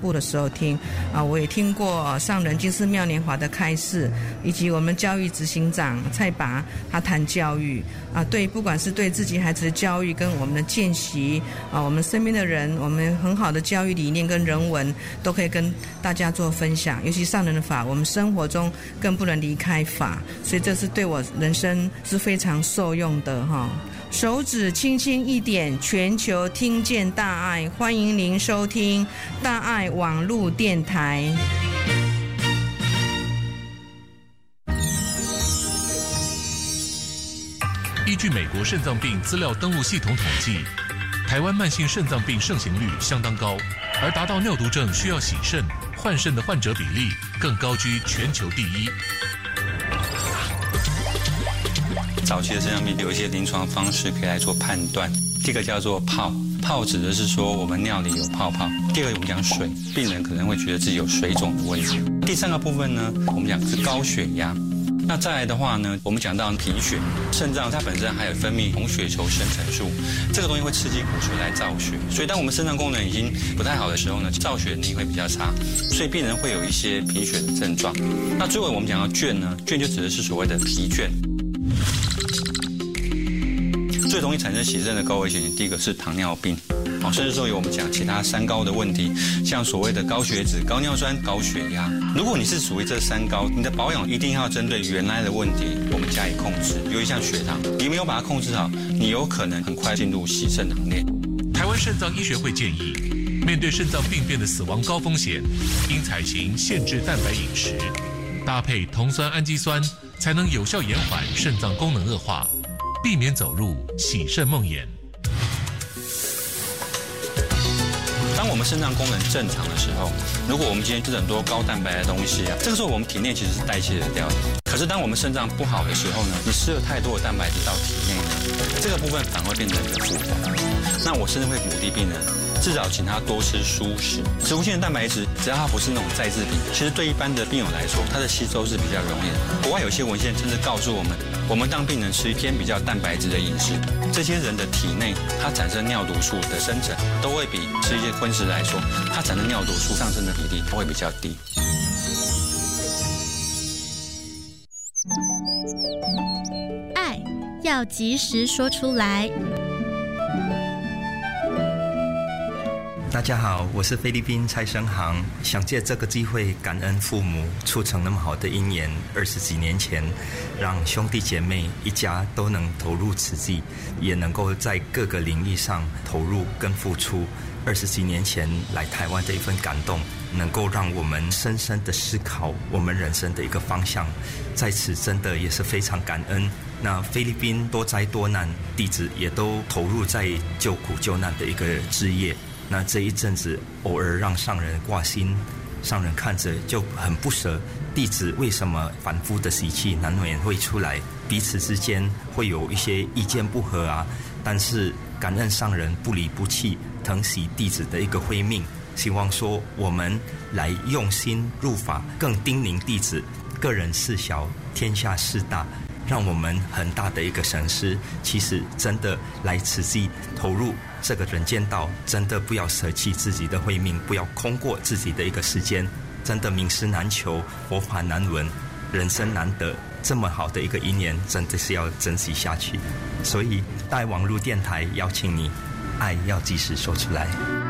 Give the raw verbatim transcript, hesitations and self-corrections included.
步的时候听啊，我也听过上人金寺妙莲华的开示，以及我们教育执行长蔡拔他谈教育啊，对，不管是对自己孩子的教育跟我们的见习啊，我们身边的人，我们很好的教育理念跟人文都可以跟大家做分享。尤其上人的法，我们生活中更不能离开法，所以这是对我人生是非常受用的哈。手指轻轻一点，全球听见大爱，欢迎您收听大爱网络电台。 依据美国肾脏病资料登录系统统计，台湾慢性肾脏病盛行率相当高，而达到尿毒症需要洗肾、换肾的患者比例更高居全球第一。 早期的肾脏病有一些临床方式可以来做判断，第一个叫做泡，泡指的是说我们尿里有泡泡；第二个我们讲水，病人可能会觉得自己有水肿的问题；第三个部分呢，我们讲是高血压。那再来的话呢，我们讲到贫血，肾脏它本身还有分泌红血球生成素，这个东西会刺激骨髓来造血，所以当我们肾脏功能已经不太好的时候呢，造血能力会比较差，所以病人会有一些贫血的症状。那最后我们讲到倦呢，倦就指的是所谓的疲倦。最容易产生洗肾的高危险群，第一个是糖尿病，哦，甚至说有我们讲其他三高的问题，像所谓的高血脂、高尿酸、高血压。如果你是属于这三高，你的保养一定要针对原来的问题，我们加以控制。尤其像血糖，你没有把它控制好，你有可能很快进入洗肾行列。 台湾肾脏医学会建议，面对肾脏病变的死亡高风险，应采行限制蛋白饮食，搭配酮酸氨基酸，才能有效延缓肾脏功能恶化，避免走入洗肾梦魇。 当我们肾脏功能正常的时候，如果我们今天吃很多高蛋白的东西啊，这个时候我们体内其实是代谢得掉的。可是当我们肾脏不好的时候呢，你吃了太多的蛋白质到体内呢，这个部分反而会变成一个负担。那我甚至会鼓励病人，至少请他多吃蔬食。植物性的蛋白质，只要它不是那种再制品，其实对一般的病友来说，它的吸收是比较容易的。国外有些文献甚至告诉我们，我们当病人吃偏比较蛋白质的饮食，这些人的体内它产生尿毒素的生成，都会比吃一些荤食来说，它产生尿毒素上升的比例会比较低。 爱要及时说出来。 大家好，我是菲律宾蔡生航，想借这个机会感恩父母促成那么好的姻缘。二十几年前，让兄弟姐妹一家都能投入慈济，也能够在各个领域上投入跟付出。二十几年前来台湾的一份感动，能够让我们深深的思考我们人生的一个方向，在此真的也是非常感恩。那菲律宾多灾多难，弟子也都投入在救苦救难的一个志业。那这一阵子偶尔让上人挂心，上人看着就很不舍，弟子为什么反复的习气难免会出来，彼此之间会有一些意见不合啊，但是感恩上人不离不弃，疼惜弟子的一个慧命，希望说我们来用心入法，更叮咛弟子，个人事小，天下事大，让我们很大的一个省思。其实真的来慈济投入这个人间道，真的不要舍弃自己的慧命，不要空过自己的一个时间。真的名师难求，佛法难闻，人生难得，这么好的一个因缘，真的是要珍惜下去。所以大爱网络电台邀请你，爱要及时说出来。